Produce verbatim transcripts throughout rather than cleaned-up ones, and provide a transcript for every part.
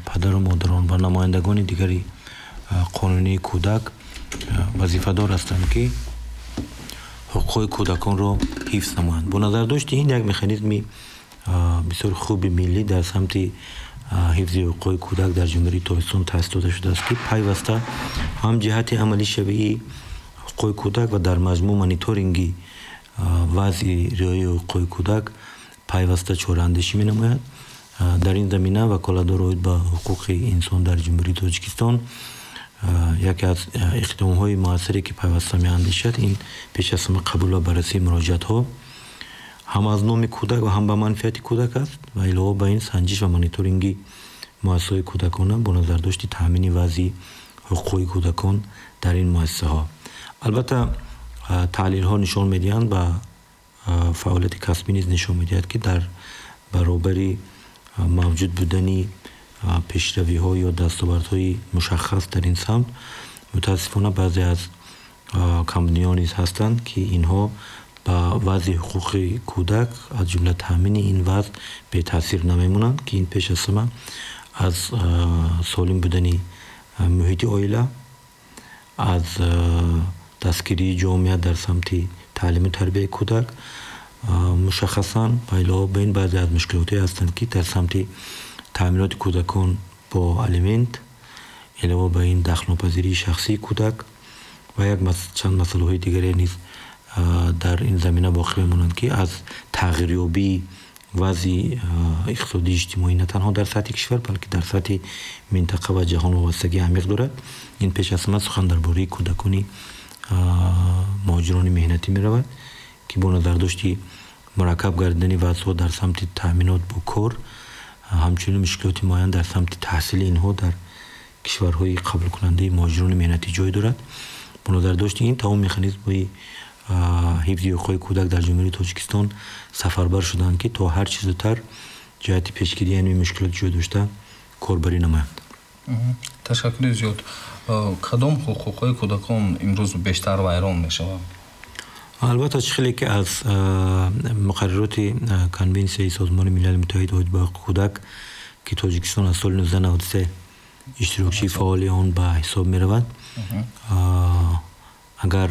падару модарон ва намояндагони дигари қонунии кӯдак вазифадор ҳастанд ки ҳуқуқҳои кӯдаконро ҳифз намоянд. Бо назар дошти ин як механизми бисёр хуби миллӣ дар самти ҳифзи ҳуқуқҳои кӯдак дар ҷумҳурии Тобистон таъсис дода шудааст ки пайваста ҳам ҷиҳати амалишавии ҳуқуқҳои кӯдак ва дар маҷмӯъ мониторинги вазъи риояи ҳуқуқҳои кӯдак пайваста чораандешӣ менамояд. дар ин замина ваколатдор оид ба ҳуқуқи инсон дар ҷумҳурии Тоҷикистон яке аз иқдомҳои муассире ки пайваста меандешад ин пеш аз ҳама қабул ва баррасии муроҷиатҳо ҳам аз номи кӯдак ва ҳам ба манфиати кӯдак аст ва илова ба ин санҷиш ва мониторинги муассисаҳои кӯдакона бо назардошти таъмини вазъи ҳуқуқҳои кӯдакон дар ин муассисаҳо. албатта таҳлилҳо нишон медиҳанд ва фаъолияти касбӣ низ нишон медиҳад ки дар баробари мавҷуд будани пешравиҳо ё дастовардҳои мушаххас дар ин самт мутаассифона баъзе аз компаниҳо низ ҳастанд ки инҳо ба вазъи ҳуқуқи кӯдак аз ҷумла таъмини ин вазъ бетаъсир намемонанд ки ин пеш аз ҳама аз солим будани муҳити оила, аз дастгирии ҷомеа дар самти таълиму тарбияи кӯдак мушаххасан ва илова ба ин баъзе аз мушкилотҳое ҳастанд ки дар самти таъминоти кӯдакон бо алимент, илова ба ин дахлнопазирии шахсии кӯдак ва як чанд масъалаҳои дигаре низ дар ин замина боқӣ мемонанд ки аз тағйирёбии вазъи иқтисодии иҷтимоӣ на танҳо дар сатҳи кишвар балки дар сатҳи минтақа ва ҷаҳон вобастагии амиқ дорад. ин пеш аз ҳама сухан дар бораи кӯдакони муҳоҷирони меҳнатӣ меравад ки бо назардошти мураккаб гардидани вазъҳо дар самти таъминот бо кор ҳамчунин мушкилоти муайян дар самти таҳсили инҳо дар кишварҳои қабулкунандаи муҳоҷирони меҳнатӣ ҷой дорад. бо назардошти ин тамом механизмҳои ҳифзи ҳуқуқҳои кӯдак дар ҷумҳурии Тоҷикистон сафарбар шуданд ки то ҳар чӣ зудтар ҷиҳати пешгирии ҳамин мушкилоти ҷой дошта корбарӣ намоянд. ташаккури зиёд. кадом ҳуқуқҳои кӯдакон имрӯз бештар вайрон мешаванд? албатта чӣ хеле ки аз муқаррароти конвенсияи созмони милали муттаҳид оид ба ҳуқуқи кӯдак ки Тоҷикистон аз соли нуздаҳ навод и се иштирокчии фаъоли он ба ҳисоб меравад, агар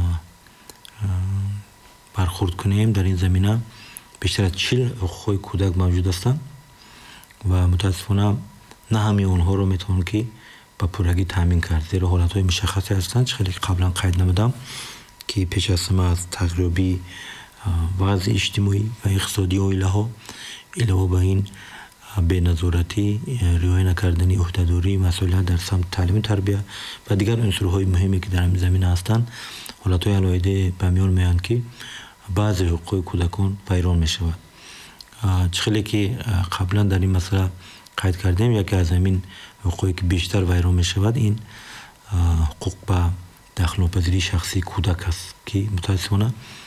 бархурд кунем дар ин замина бештар аз чил ҳуқуқҳои кӯдак мавҷуд ҳастанд ва мутаассифона на ҳамаи онҳоро метавон ки ба пуррагӣ таъмин кард, зеро ҳолатҳои мушаххасе ҳастанд чӣ хеле ки қаблан қайд намудам ки пеш аз ҳама аз тағйирёбии вазъи иҷтимоӣ ва иқтисодии оилаҳо, илова ба ин беназоратӣ, риоя накардани ӯҳдадорӣ, масъулият дар самти таълиму тарбия ва дигар унсурҳои муҳиме ки дар ҳамин замина ҳастанд, ҳолатҳои алоҳида ба миён меоянд ки баъзе ҳуқуқҳои кӯдакон вайрон мешавад. чӣ хеле ки қаблан дар ин масъала қайд кардем, яке аз ҳамин ҳуқуқе ки бештар вайрон мешавад ин ҳуқуқ ба дахлнопазирии шахсии кӯдак аст ки мутаассифона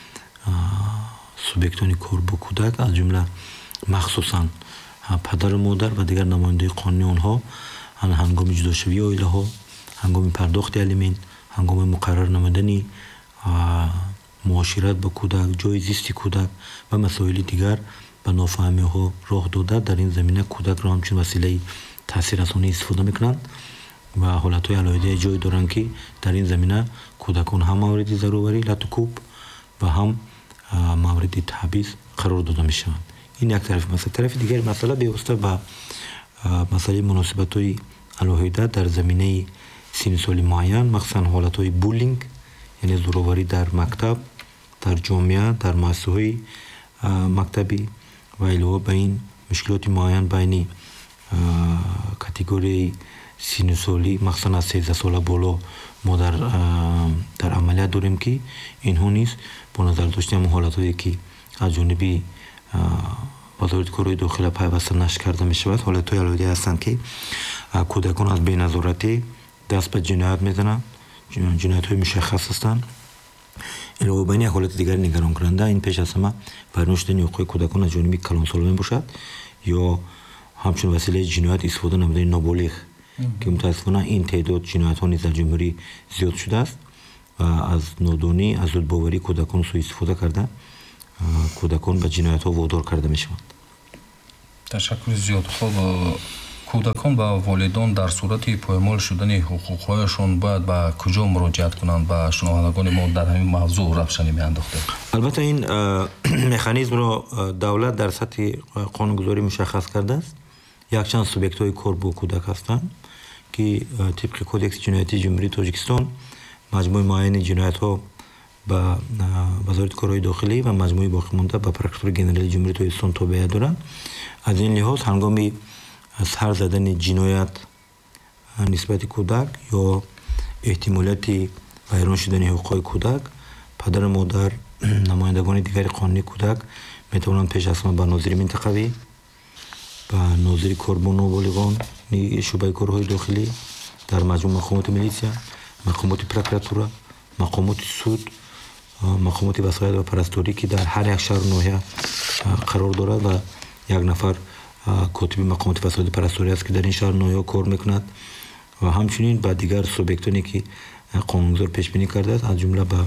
субъектони кор бо кӯдак аз ҷумла махсусан падару модар ва дигар намояндаҳои қонунии онҳо ҳангоми ҷудошавии оилаҳо, ҳангоми пардохти алимент, ҳангоми муқаррар намудани муошират ба кӯдак, ҷои зисти кӯдак ва масоили дигар ба нофаҳмиҳо роҳ дода дар ин замина кӯдакро ҳамчун василаи таъсиррасонӣ истифода мекунанд ва ҳолатҳои алоҳида ҷой доранд ки дар ин замина кӯдакон ҳам мавриди зароварӣ, лату кӯб ва ҳам мавриди табъиз қарор дода мешаванд. ин як тарафи масъала. тарафи дигари масъала бевосита ба масъалаи муносибатҳои алоҳида дар заминаи синни соли муайян, махсусан ҳолатҳои буллинг, яъне зуроварӣ дар мактаб, дар ҷомеа, дар муассисаҳои мактабӣ ва илова ба ин мушкилоти муайян байни категорияи синни солӣ, махсусан аз сездаҳ сола боло мо дар дар амалият дорем ки инҳо низ бо назар дошти ҳамон ҳолатҳое ки аз ҷониби вазорати корҳои дохила пайваста нашр карда мешавад, ҳолатҳои алоҳида ҳастанд ки кӯдакон аз беназоратӣ даст ба ҷиноят мезананд, ҷиноятҳои мушаххас ҳастанд. илова ба ин як ҳолати дигари нигаронкунанда ин пеш аз ҳама вайрон шудани ҳуқуқи кӯдакон аз ҷониби калонсолон мебошад ё ҳамчун василаи ҷиноят истифода намудани ноболиғ ки мутаассифона ин теъдод ҷиноятҳо низ дар ҷумҳурӣ зиёд шудааст ва аз нодонӣ, аз зудбоварии кӯдакон сӯъ истифода карда кӯдакон ба ҷиноятҳо водор карда мешаванд. ташаккури зиёд. хоб кӯдакон ба волидон дар сурати поймол шудани ҳуқуқҳояшон бояд ба куҷо муроҷиат кунанд? Ба шунавандагони мо дар ҳамин мавзӯъ равшанӣ меандохтем. албатта ин механизмро давлат дар сатҳи қонунгузорӣ мушаххас кардааст. якчанд субъектҳои кор бо кӯдак ҳастанд ки тибқи кодекси ҷиноятии ҷумҳурии Тоҷикистон маҷмӯи муайяни ҷиноятҳо ба вазорати корҳои дохилӣ ва маҷмӯи боқимонда ба прокуратураи генералии ҷумҳурии Тоҷикистон тобеа доранд. аз ин лиҳоз ҳангоми сар задани ҷиноят нисбати кӯдак ё эҳтимолияти вайрон шудани ҳуқуқҳои кӯдак, падару модар, намояндагони дигари қонунии кӯдак метавонанд пеш аз ҳама ба нозири минтақавӣ, ба нозири кор бо ноболиғон шӯъбаи корҳои дохилӣ, дар маҷмӯъ мақомоти милитсия, мақомоти прокуратура, мақомоти суд, мақомоти васоят ва парасторӣ ки дар ҳар як шаҳру ноҳия қарор дорад ва як нафар котиби мақомоти васояти парасторӣ аст ки дар ин шаҳру ноҳия кор мекунад ва ҳамчунин ба дигар субъектоне ки қонунгузор пешбинӣ кардааст, аз ҷумла ба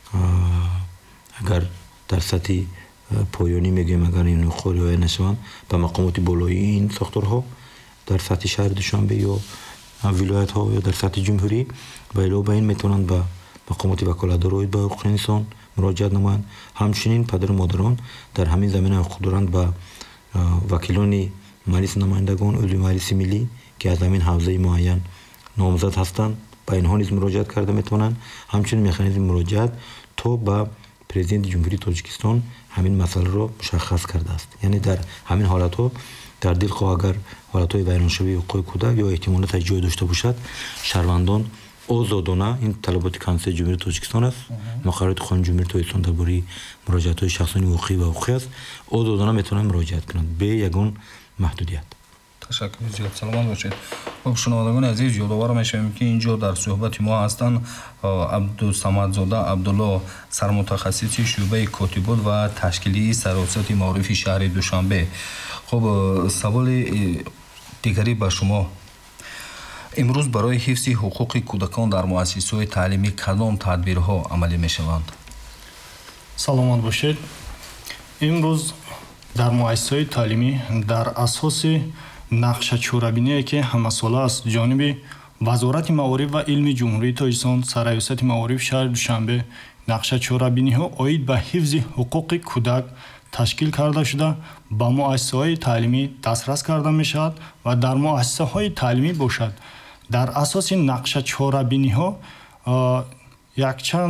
агар дар сатҳи поёнӣ мегӯем агар ин ҳуқуқҳо риоя нашаванд ба мақомоти болоии ин сохторҳо дар сатҳи шаҳри Душанбе ё вилоятҳо ё дар сатҳи ҷумҳурӣ ва илова ба ин метавонанд ба мақомоти ваколатдор оид ба ҳуқуқи инсон муроҷиат намоянд. ҳамчунин падару модарон дар ҳамин замина ҳуқуқ доранд ба вакилони маҷлиси намояндагон, ӯзви маҷлиси миллӣ ки аз ҳамин ҳавзаи муайян номзад ҳастанд, ба инҳо низ муроҷиат карда метавонанд. ҳамчунин механизми муроҷиат то ба президенти ҷумҳурии Тоҷикистон ҳамин масъаларо мушаххас кардааст. яъне дар ҳамин ҳолатҳо дар дил хоҳ агар ҳолатҳои вайроншавии ҳуқуқи кӯдак ё эҳтимолаташ ҷой дошта бошад, шаҳрвандон озодона, ин талаботи Конституцияи ҷумҳурии Тоҷикистон аст, муқаррароти қонуни ҷумҳурии Тоҷикистон дар бораи муроҷиатҳои шахсони воқеӣ ва ҳуқуқӣ аст, озодона метавонанд муроҷиат кунанд бе ягон маҳдудият. ташаккури зиёд, саломат бошед. хуб, шунавандагони азиз, ёдовар мешавем ки инҷо дар суҳбати мо ҳастанд Абдусамадзода Абдулло, сармутахассиси шӯъбаи котибот ва ташкилии саросати маорифи шаҳри Душанбе. хуб, саволи дигари ба шумо. имрӯз барои ҳифзи ҳуқуқи кӯдакон дар муассисаҳои таълимӣ кадом тадбирҳо амалӣ мешаванд? саломат бошед. имрӯз дар муассисаҳои таълимӣ дар асоси нақшачорабиние ки ҳамасола аз ҷониби вазорати маориф ва илми ҷумҳурии Тоҷикистон, сарраёсати маориф шаҳри Душанбе, нақшачорабиниҳо оид ба ҳифзи ҳуқуқи кӯдак ташкил карда шуда ба муассисаҳои таълимӣ дастрас карда мешавад ва дар муассисаҳои таълимӣ бошад. дар асоси нақшачорабиниҳо якчанд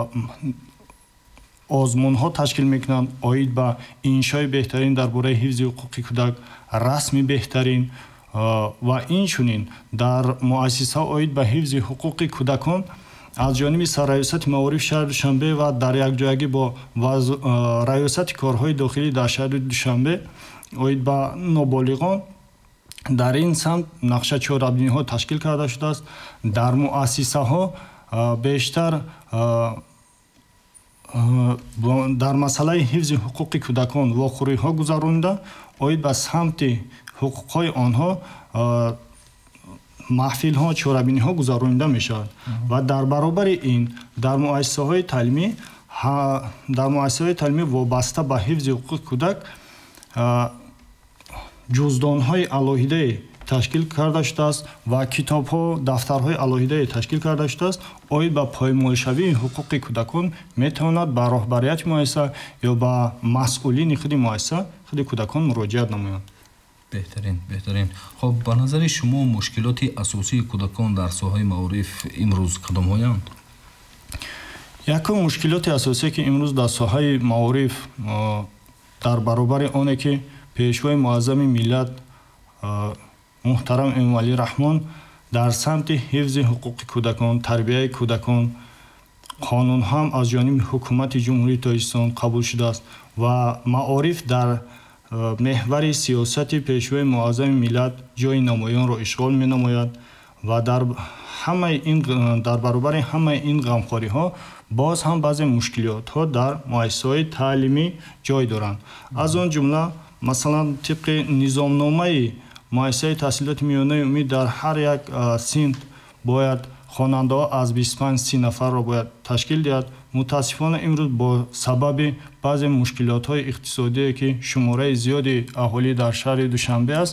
озмунҳо ташкил мекунанд оид ба иншои беҳтарин дар бораи ҳифзи ҳуқуқи кӯдак, расми беҳтарин ва инчунин дар муассисаҳо оид ба ҳифзи ҳуқуқи кӯдакон аз ҷониби сарраёсати маориф шаҳри Душанбе ва дар якҷоягӣ бо раёсати корҳои дохилӣ дар шаҳри Душанбе оид ба ноболиғон дар ин самт нақшачорабиниҳо ташкил карда шудааст. дар муассисаҳо бештар дар масъалаи ҳифзи ҳуқуқи кӯдакон вохӯриҳо гузаронида оид ба самти ҳуқуқҳои онҳо маҳфилҳо, чорабиниҳо гузаронида мешавад ва дар баробари ин дар муассисаҳои таълимӣ дар муассисаҳои таълимӣ вобаста ба ҳифзи ҳуқуқи кӯдак ҷуздонҳои алоҳидае ташкил карда шудааст ва китобҳо, дафтарҳои алоҳидае ташкил карда шудааст оид ба поймолшавии ҳуқуқи кӯдакон метавонад ба роҳбарияти муассиса ё ба масъулини худи муассиса худи кӯдакон муроҷиат намоянд. беҳтарин, беҳтарин. хуб, ба назари шумо мушкилоти асосии кӯдакон дар соҳаи маориф имрӯз кадомҳоянд? якум мушкилоти асосие ки имрӯз дар соҳаи маориф дар баробари оне ки пешвои муаззами миллат муҳтарам Эмомалӣ Раҳмон дар самти ҳифзи ҳуқуқи кӯдакон, тарбияи кӯдакон қонунҳам аз ҷониби ҳукумати ҷумҳурии Тоҷикистон қабул шудааст ва маориф дар меҳвари сиёсати пешвои муаззами миллат ҷойи намоёнро ишғол менамояд ва дар ҳамаи ин дар баробари ҳамаи ин ғамхориҳо боз ҳам баъзе мушкилотҳо дар муассисаҳои таълимӣ ҷой доранд. аз он ҷумла масалан тибқи низомномаи муассисаи таҳсилоти миёнаи умумӣ дар ҳар як синф бояд хонандаҳо аз бисту панҷ си нафарро бояд ташкил диҳад. мутаассифона имрӯз бо сабаби баъзе мушкилотҳои иқтисодие ки шумораи зиёди аҳолӣ дар шаҳри Душанбе аст,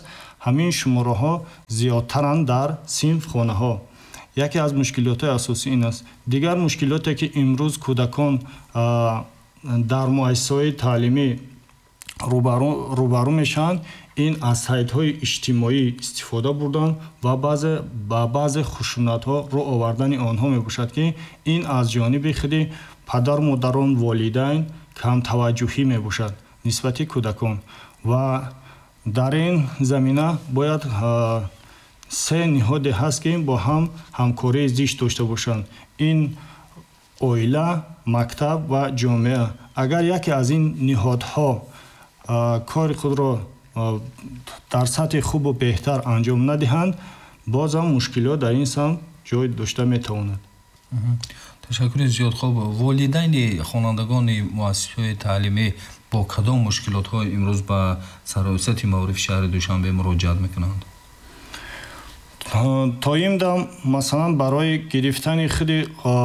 ҳамин шумораҳо зиёдтаранд дар синфхонаҳо. яке аз мушкилотҳои асосӣ ин аст. Дигар мушкилоте ки имрӯз кӯдакон дар муассисаҳои таълимӣ рӯбарӯ мешаванд, ин аз сайтҳои иҷтимоӣ истифода бурдан ва баъзе ба баъзе хушунатҳо рӯ овардани онҳо мебошад, ки ин аз ҷониби худи падару модарон, волидайн камтаваҷҷӯҳӣ мебошад нисбати кӯдакон. Ва дар ин замина бояд се ниҳоде ҳаст, ки бо ҳам ҳамкории зишт дошта бошанд. Ин оила, мактаб ва ҷомеа. Агар яке аз ин ниҳодҳо кори худро дар сатҳи хубу беҳтар анҷом надиҳанд, бозам мушкилот дар ин самт ҷой дошта метавонад. ташаккури зиёд. Хоб, волидайни хонандагони муассисаҳои таълимӣ бо кадом мушкилотҳо имрӯз ба Сароясати маорифи шаҳри Душанбе муроҷиат мекунанд? То имдам масалан барои гирифтани худи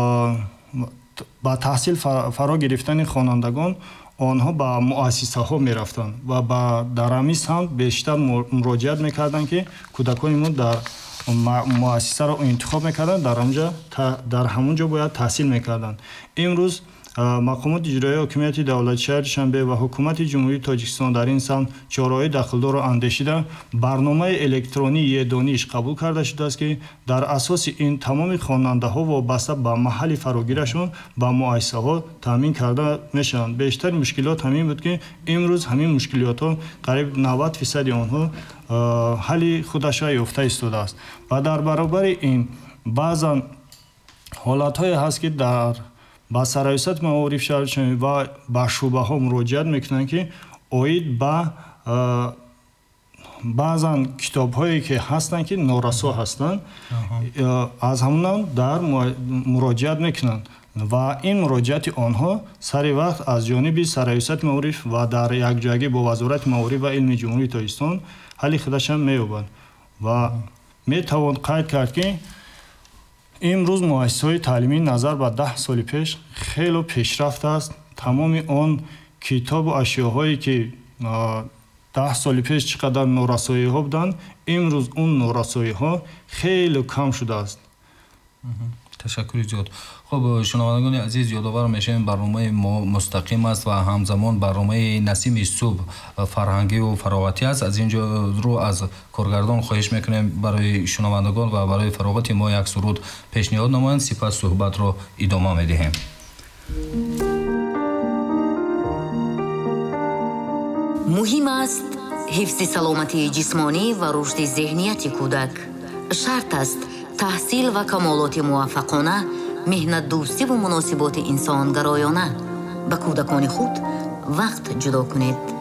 ба таҳсил фаро гирифтани хонандагон онҳо ба муассисаҳо мерафтанд ва ба дар ҳамин самт бештар муроҷиат мекарданд, ки кӯдакони мо дар муассисаро интихоб мекарданд, дар ҳамунҷо дар ҳамунҷо бояд таҳсил мекарданд. Имрӯз мақомоти иҷроии ҳокимияти давлати шаҳри Душанбе ва ҳукумати ҷумҳурии Тоҷикистон дар ин самт чораҳои дахлдорро андешида барномаи электронии Е-дониш қабул карда шудааст, ки дар асоси ин тамоми хонандаҳо вобаста ба маҳалли фарогирашон ба муассисаҳо таъмин карда мешаванд. Бештари мушкилот ҳамин буд, ки имрӯз ҳамин мушкилотҳо қариб навад фисади онҳо ҳалли худашро ёфта истодааст. Ва дар баробари ин баъзан ҳолатҳое ҳаст, ки дар ба Сароясати маорифи шаҳри Душанбе ва ба шӯъбаҳо муроҷиат мекунанд, ки оид ба баъзан китобҳое ки ҳастанд, ки норасо ҳастанд, аз ҳамунам дар муроҷиат мекунанд ва ин муроҷиати онҳо сари вақт аз ҷониби Сароясати маориф ва дар якҷоягӣ бо Вазорати маориф ва илми ҷумҳурии Тоҷикистон ҳалли худашро меёбад. Ва метавон қайд кард, ки имрӯз муассисаҳои таълимӣ назар ба даҳ соли пеш хело пешрафт аст. Тамоми он китобу ашёҳое, ки даҳ соли пеш чӣ қадар норасоиҳо буданд, имрӯз он норасоиҳо хело кам шудааст. ташаккури зиёд. Хоб, шунавандагони азиз, ёдовар мешавем барномаи мо мустақим аст ва ҳамзамон барномаи Насими Субҳ фарҳангиву фароғатӣ аст. Аз ин ҷо рӯ аз коргардон хоҳиш мекунем барои шунавандагон ва барои фароғати мо як суруд пешниҳод намоянд, сипас суҳбатро идома медиҳем. муҳим аст ҳифзи саломатии ҷисмонӣ ва рушди зеҳнияти кӯдак. шарт аст таҳсил ва камолоти муваффақона, меҳнатдӯстиву муносиботи инсонгароёна. ба кӯдакони худ вақт ҷудо кунед.